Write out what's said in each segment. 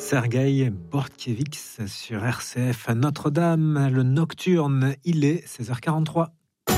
Sergueï Bortkiewicz sur RCF Notre-Dame, le Nocturne, il est 16h43.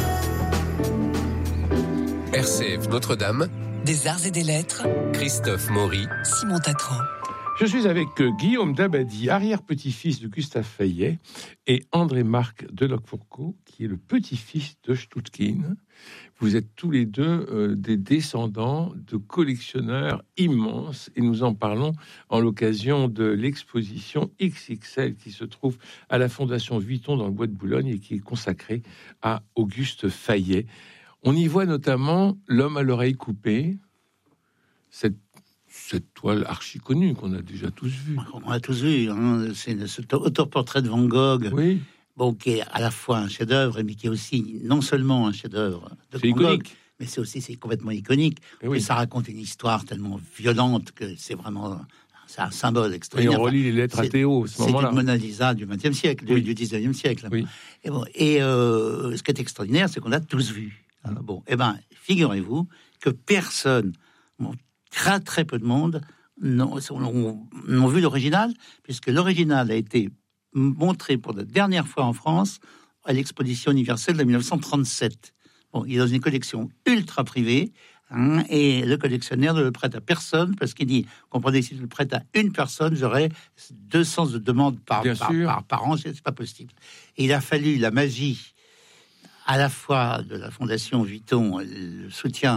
RCF Notre-Dame, des arts et des lettres, Christophe Maury, Simon Tatran. Je suis avec Guillaume Dabadi, arrière-petit-fils de Gustave Fayet, et André-Marc Delocq-Fourcault, qui est le petit-fils de Stutkin. Vous êtes tous les deux des descendants de collectionneurs immenses, et nous en parlons en l'occasion de l'exposition XXL qui se trouve à la Fondation Vuitton dans le Bois de Boulogne et qui est consacrée à Auguste Fayet. On y voit notamment L'homme à l'oreille coupée, cette toile archi connue qu'on a déjà tous vue. On a tous vu, hein. C'est cet autoportrait de Van Gogh, oui. Bon, qui est à la fois un chef-d'œuvre, mais qui est aussi non seulement un chef-d'œuvre de c'est Van Gogh, iconique. mais c'est complètement iconique. Oui. Et ça raconte une histoire tellement violente que c'est un symbole Et extraordinaire. on relit les lettres à Théo à ce moment-là. C'est une Mona Lisa du XXe siècle, Oui. du XIXe siècle. Oui. Et ce qui est extraordinaire, c'est qu'on a tous vu. Bon, figurez-vous que personne, très très peu de monde, n'ont vu l'original, puisque l'original a été montré pour la dernière fois en France à l'exposition universelle de 1937. Bon, il est dans une collection ultra privée, hein, et le collectionneur ne le prête à personne, parce qu'il dit, comprenez, si je le prête à une personne, j'aurais 200 de demandes par an, c'est pas possible. Et il a fallu la magie à la fois de la Fondation Vuitton, le soutien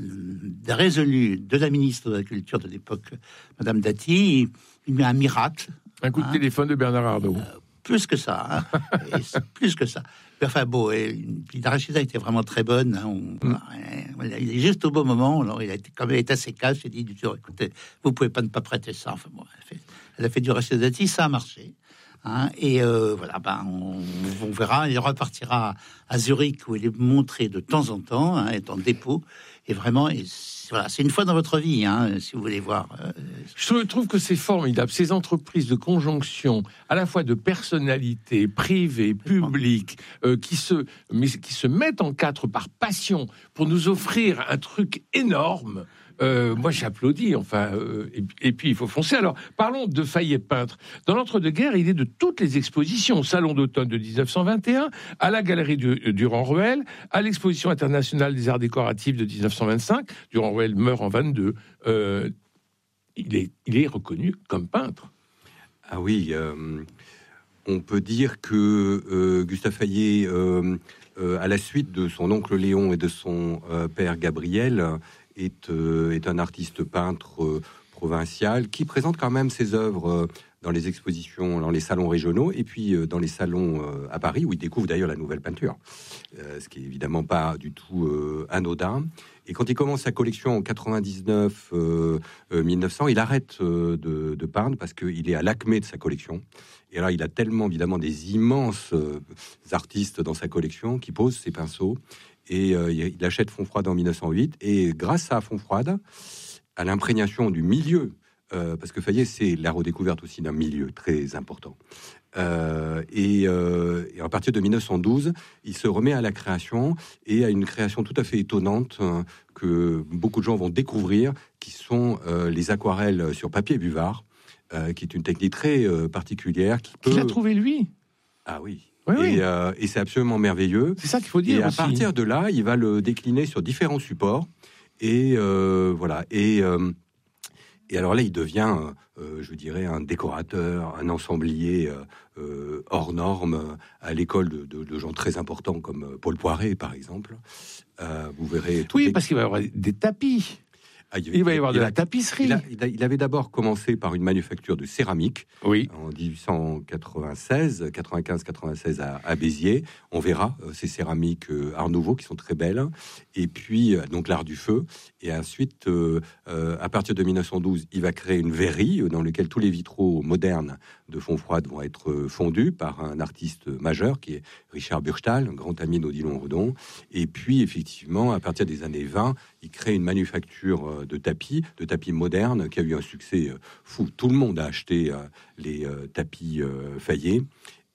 résolu de la ministre de la Culture de l'époque, Madame Dati, il met un miracle. Un coup de téléphone de Bernard Arnault. Plus que ça, hein. Plus que ça. Mais enfin bon, la Rachida était vraiment très bonne. Hein. Il est juste au bon moment. Alors il a été, comme elle est assez calme, j'ai dit du tout, écoutez, vous pouvez pas ne pas prêter ça. Enfin bon, elle a fait du Rachida Dati, ça a marché. Hein, et voilà, on verra. Il repartira à Zurich où il est montré de temps en temps, hein, est en dépôt. Et vraiment, voilà, c'est une fois dans votre vie, hein, si vous voulez voir. Je trouve que c'est formidable, ces entreprises de conjonction, à la fois de personnalités privées, publiques, qui se mettent en quatre par passion pour nous offrir un truc énorme. Moi, j'applaudis, et puis il faut foncer. Alors, parlons de Fayet peintre. Dans l'entre-deux-guerres, il est de toutes les expositions, au Salon d'automne de 1921, à la Galerie Durand-Ruel, à l'Exposition internationale des arts décoratifs de 1925. Durand-Ruel meurt en 22. Il est reconnu comme peintre. Ah oui, on peut dire que Gustave Fayet, à la suite de son oncle Léon et de son père Gabriel, est un artiste peintre provincial qui présente quand même ses œuvres dans les expositions, dans les salons régionaux et puis dans les salons à Paris où il découvre d'ailleurs la nouvelle peinture, ce qui est évidemment pas du tout anodin. Et quand il commence sa collection en 99-1900, il arrête de peindre parce qu'il est à l'acmé de sa collection. Et alors il a tellement évidemment des immenses artistes dans sa collection qui posent ses pinceaux. Et il achète Fontfroide en 1908. Et grâce à Fontfroide, à l'imprégnation du milieu, parce que Fayet, c'est la redécouverte aussi d'un milieu très important. Et à partir de 1912, il se remet à la création, et à une création tout à fait étonnante que beaucoup de gens vont découvrir, qui sont les aquarelles sur papier buvard, qui est une technique très particulière. Qu'il a trouvé lui. Ah oui. Oui. Et c'est absolument merveilleux. C'est ça qu'il faut dire. Et à aussi. partir de là, il va le décliner sur différents supports. Et voilà. Et alors là, il devient, je dirais, un décorateur, un ensemblier hors norme à l'école de gens très importants comme Paul Poiret, par exemple. Vous verrez. Oui, parce qu'il va y avoir des tapis. Il va y avoir de la tapisserie. Il avait d'abord commencé par une manufacture de céramique, oui, en 95-96 à Béziers. On verra ces céramiques Art Nouveau qui sont très belles. Et puis, donc l'art du feu. Et ensuite, à partir de 1912, il va créer une verrerie dans laquelle tous les vitraux modernes de Fontfroide vont être fondus par un artiste majeur qui est Richard Burchtal, un grand ami d'Odilon Redon. Et puis, effectivement, à partir des années 20, il crée une manufacture de tapis modernes qui a eu un succès fou. Tout le monde a acheté les tapis Fayet.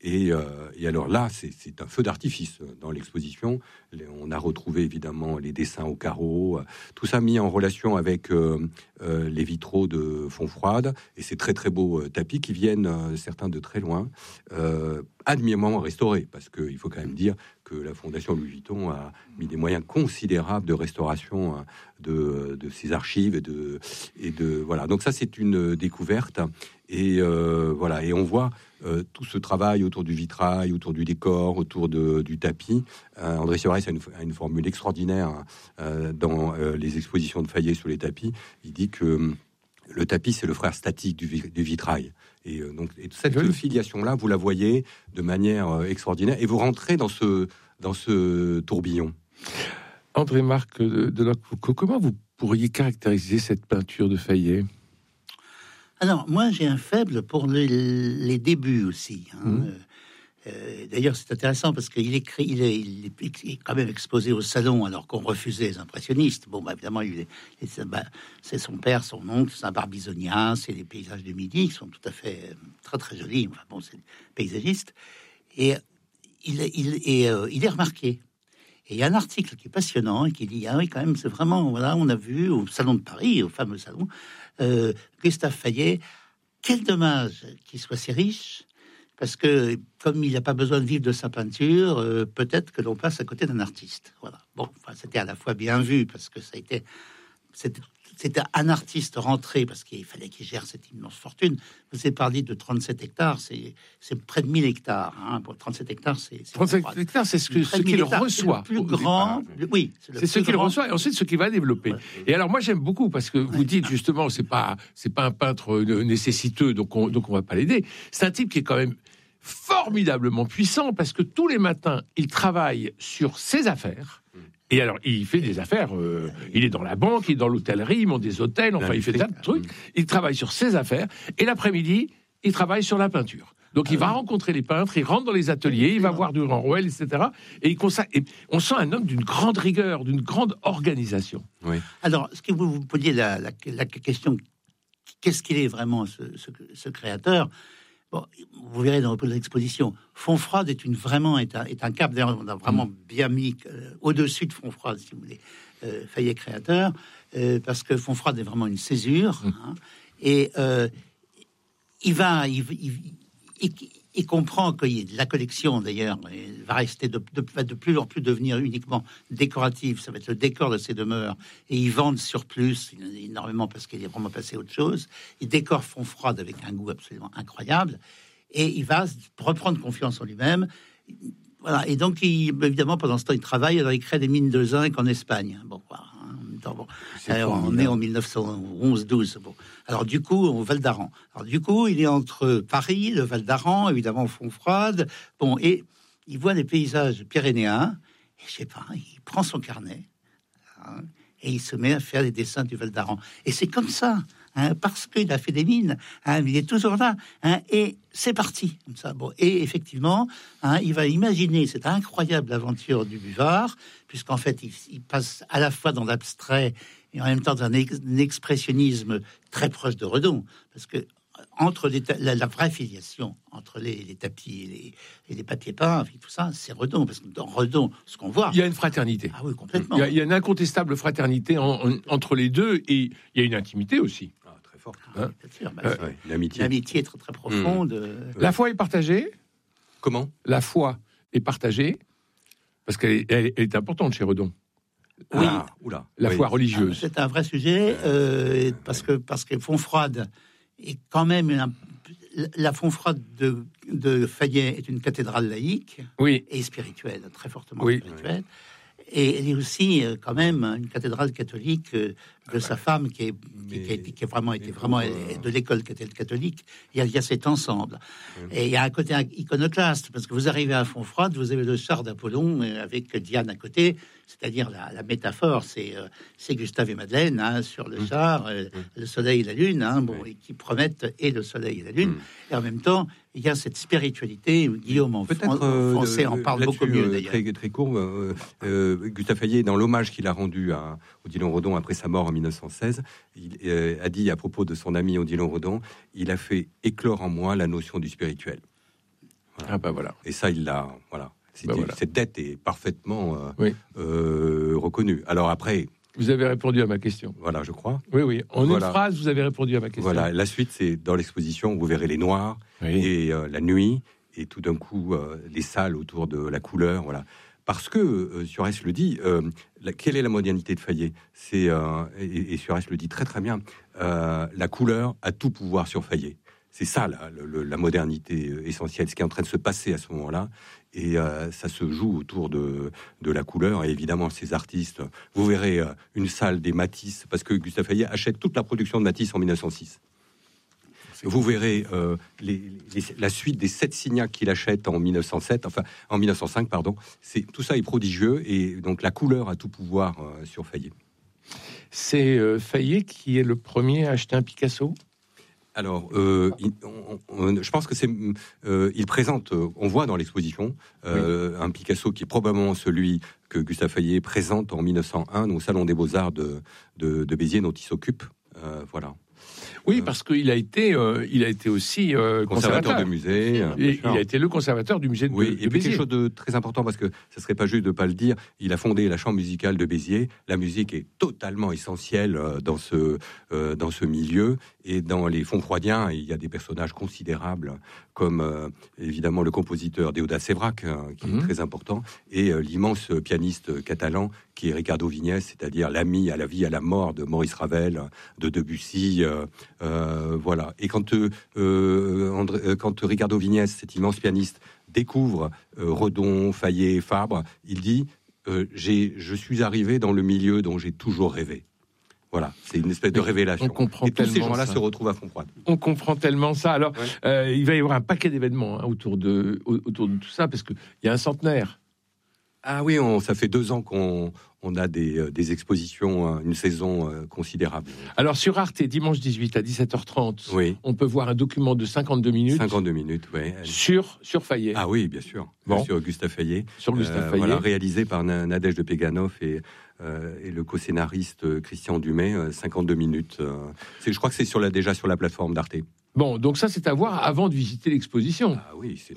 Et alors là, c'est un feu d'artifice dans l'exposition. On a retrouvé évidemment les dessins au carreau, tout ça mis en relation avec les vitraux de Fontfroide et ces très très beaux tapis qui viennent, certains de très loin, admirablement restaurés, parce qu'il faut quand même dire que la Fondation Louis Vuitton a mis des moyens considérables de restauration de ses archives et de voilà. Donc ça, c'est une découverte. Et voilà, et on voit tout ce travail autour du vitrail, autour du décor, autour du tapis. André Sierès a une formule extraordinaire dans les expositions de Fayet sur les tapis. Il dit que le tapis, c'est le frère statique du vitrail. Et donc cette filiation-là, vous la voyez de manière extraordinaire, et vous rentrez dans ce tourbillon. André-Marc Delacroix, comment vous pourriez caractériser cette peinture de Fayet ? Alors, moi, j'ai un faible pour les débuts aussi. D'ailleurs, c'est intéressant parce qu'il écrit, il est quand même exposé au salon alors qu'on refusait les impressionnistes. Bon, évidemment, c'est son père, son oncle, c'est un barbizonien, c'est les paysages du Midi qui sont tout à fait très très jolis. Enfin bon, c'est paysagiste et il est remarqué. Et il y a un article qui est passionnant et qui dit ah oui, quand même, c'est vraiment, voilà, on a vu au salon de Paris, au fameux salon, Gustave Fayet. Quel dommage qu'il soit si riche. Parce que, comme il n'a pas besoin de vivre de sa peinture, peut-être que l'on passe à côté d'un artiste. Voilà. Bon, enfin, c'était à la fois bien vu, parce que c'était un artiste rentré, parce qu'il fallait qu'il gère cette immense fortune. Vous avez parlé de 37 hectares, c'est près de 1000 hectares. Hein. Pour 37 hectares, c'est 37 hectares, c'est ce qu'il reçoit. C'est le plus grand, oui. C'est ce qu'il reçoit, et ensuite ce qu'il va développer. Voilà. Et alors, moi, j'aime beaucoup, parce que vous dites, justement, c'est pas un peintre nécessiteux, donc on va pas l'aider. C'est un type qui est quand même formidablement puissant, parce que tous les matins, il travaille sur ses affaires. Et alors, il fait des affaires, il est dans la banque, il est dans l'hôtellerie, il monte des hôtels, enfin, il fait plein de trucs. Il travaille sur ses affaires, et l'après-midi, il travaille sur la peinture. Donc, il va rencontrer les peintres, il rentre dans les ateliers, il va voir Durand-Ruel, etc. Et on sent un homme d'une grande rigueur, d'une grande organisation. Oui. Alors, ce que vous posiez la question, qu'est-ce qu'il est vraiment, ce créateur ? Bon, vous verrez dans l'exposition, Fontfroide est un cap. D'ailleurs, on a vraiment bien mis au-dessus de Fontfroide, si vous voulez, Fayet créateur, parce que Fontfroide est vraiment une césure. Hein, et il comprend que la collection, d'ailleurs, va rester va de plus en plus devenir uniquement décorative. Ça va être le décor de ses demeures. Et ils vendent sur plus énormément parce qu'il est vraiment passé à autre chose. Il décore Fontfroide avec un goût absolument incroyable. Et il va reprendre confiance en lui-même. Voilà. Et donc, évidemment, pendant ce temps, il travaille. Alors, il crée des mines de zinc en Espagne. Bon, voilà. On est en 1911-12. Bon. Alors, du coup, au Val d'Aran. Alors, du coup, il est entre Paris, le Val d'Aran, évidemment, Fontfroide. Bon, et il voit des paysages pyrénéens. Et je sais pas, il prend son carnet et il se met à faire des dessins du Val d'Aran. Et c'est comme ça, parce qu'il a fait des mines. Il est toujours là. Et c'est parti. Comme ça. Bon, et effectivement, il va imaginer cette incroyable aventure du Buvard, puisqu'en fait, il passe à la fois dans l'abstrait et en même temps dans un expressionnisme très proche de Redon. Parce que entre la vraie filiation entre les tapis et les papiers peints, tout ça, c'est Redon. Parce que dans Redon, ce qu'on voit... Il y a une fraternité. Ah oui, complètement. Il y a une incontestable fraternité entre les deux, et il y a une intimité aussi. Très forte. Bien sûr. L'amitié. L'amitié est très, très profonde. La foi est partagée. Comment ? La foi est partagée, parce qu'elle est importante chez Redon. Oui. La foi religieuse. C'est un vrai sujet, parce que Fontfroide est quand même... La Fontfroide de Fayet est une cathédrale laïque et spirituelle, très fortement spirituelle. Et elle est aussi quand même une cathédrale catholique de sa femme qui a vraiment été de l'école catholique. Il y a cet ensemble. Et il y a un côté iconoclaste, parce que vous arrivez à Fontfroide, vous avez le char d'Apollon avec Diane à côté, c'est-à-dire la métaphore, c'est Gustave et Madeleine sur le char, le soleil et la lune, et qui promettent et le soleil et la lune. Et en même temps, il y a cette spiritualité. Guillaume en français en parle beaucoup mieux d'ailleurs. Très court, Gustave Fayet, dans l'hommage qu'il a rendu à Odilon Redon après sa mort en 1916, il a dit à propos de son ami Odilon Redon, il a fait éclore en moi la notion du spirituel. Voilà. Ah bah voilà. Et ça, il l'a. Voilà. Voilà. Cette dette est parfaitement Oui. reconnue. Alors après, Vous avez répondu à ma question. voilà, je crois. Oui. En Voilà. une phrase, vous avez répondu à ma question. Voilà. La suite, c'est dans l'exposition. Vous verrez les noirs Oui. et la nuit, et tout d'un coup les salles autour de la couleur. Voilà. Parce que Suarez le dit, quelle est la modernité de Fayet ? C'est et Suarez le dit très très bien. La couleur a tout pouvoir sur Fayet. C'est ça la modernité essentielle, ce qui est en train de se passer à ce moment-là. Et ça se joue autour de la couleur. Et évidemment, ces artistes, vous verrez une salle des Matisse, parce que Gustave Fayet achète toute la production de Matisse en 1906. Vous verrez la suite des 7 Signac qu'il achète en 1905, pardon. Tout ça est prodigieux, et donc la couleur a tout pouvoir sur Fayet. C'est Fayet qui est le premier à acheter un Picasso. Alors, je pense que il présente, on voit dans l'exposition, un Picasso qui est probablement celui que Gustave Fayet présente en 1901 au Salon des Beaux-Arts de Béziers, dont il s'occupe. Voilà. Oui, parce qu'il a été aussi Conservateur de musée. Et il a été le conservateur du musée de Oui, de et puis Béziers. quelque chose de très important, parce que ça serait pas juste de pas le dire, il a fondé la chambre musicale de Béziers. La musique est totalement essentielle dans ce milieu, et dans les fonds freudiens, il y a des personnages considérables, comme évidemment le compositeur Déodat Séverac, qui est très important, et l'immense pianiste catalan qui est Ricardo Vignès, c'est-à-dire l'ami à la vie, à la mort de Maurice Ravel, de Debussy, voilà. Et quand Ricardo Vignès, cet immense pianiste, découvre Redon, Fayet, Fabre, il dit je suis arrivé dans le milieu dont j'ai toujours rêvé. Voilà, c'est une espèce de révélation. On comprend et tous ces tellement gens-là ça. se retrouvent à Fontfroide. On comprend tellement ça. Alors, il va y avoir un paquet d'événements autour de tout ça, parce qu'il y a un centenaire. Ah oui, ça fait 2 ans qu'on a des expositions, une saison considérable. Alors, sur Arte, dimanche 18 à 17h30, Oui. on peut voir un document de 52 minutes 52 minutes, oui. sur Fayet. Ah oui, bien sûr. Bon. Sur Gustave Fayet. Sur Gustave Fayet. Voilà, réalisé par Nadège de Péganov et le co-scénariste Christian Dumay, 52 minutes. Je crois que c'est déjà sur la plateforme d'Arte. Bon, donc ça, c'est à voir avant de visiter l'exposition. Ah oui, c'est